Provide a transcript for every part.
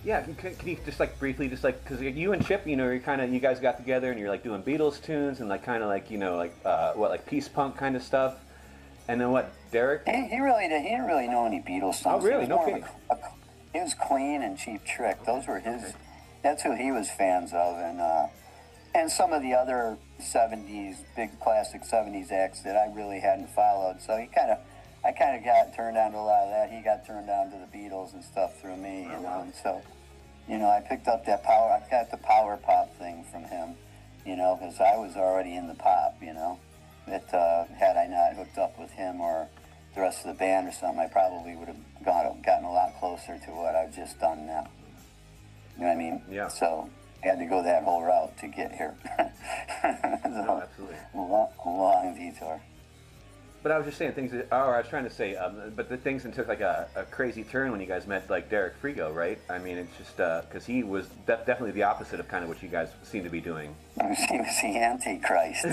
Yeah, can you just like briefly, just like, because you and Chip, you guys got together and you're like doing Beatles tunes and like kind of like like peace punk kind of stuff, and then what, Derek? He didn't really know any Beatles songs. Oh, really? No kidding. He was Queen and Cheap Trick. Those were his. That's who he was fans of, and some of the other '70s, big classic '70s acts that I really hadn't followed. So I kind of got turned on to a lot of that. He got turned on to the Beatles and stuff through me, and so, I picked up that power. I got the power pop thing from him, because I was already in the pop, That had I not hooked up with him or the rest of the band or something, I probably would have gotten a lot closer to what I've just done now. You know what I mean? Yeah. So I had to go that whole route to get here. No, absolutely. A long detour. But I was just saying I was trying to say, but the things took like a crazy turn when you guys met like Derek Frigo, right? I mean, it's just because he was definitely the opposite of kind of what you guys seem to be doing. He was the Antichrist.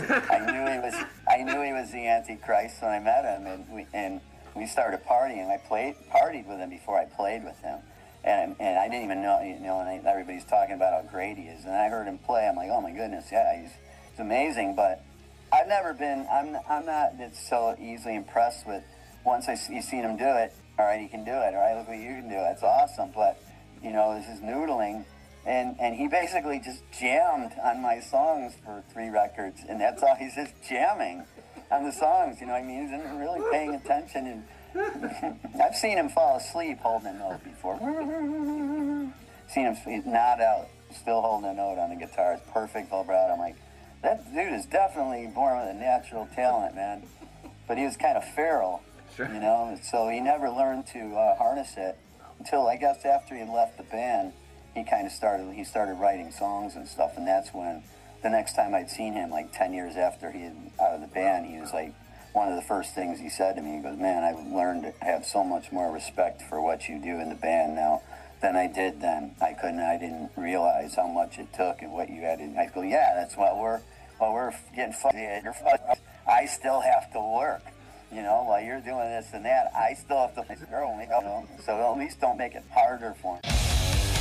I knew he was the Antichrist when I met him, and we started partying. I partied with him before I played with him, and I didn't even know, and everybody's talking about how great he is, and I heard him play. I'm like, oh my goodness, yeah, he's amazing, but I've never been. I'm not so easily impressed with. Once you seen him do it, all right, he can do it. All right, look what you can do. That's awesome. But this is noodling, and he basically just jammed on my songs for 3 records, and that's all. He's just jamming on the songs. He isn't really paying attention. And I've seen him fall asleep holding a note before. Seen him nod out, still holding a note on the guitar. It's perfect vibrato. I'm like, that dude is definitely born with a natural talent, man. But he was kind of feral, sure. So he never learned to harness it until, I guess, after he left the band. He started writing songs and stuff, and that's when the next time I'd seen him, like 10 years after he had out of the band, he was like, one of the first things he said to me, he goes, man, I've learned to have so much more respect for what you do in the band now than I did then. I didn't realize how much it took and what you had to. I go, yeah, that's what we're getting fucked. I still have to work, while you're doing this and that. I still have to, so at least don't make it harder for me.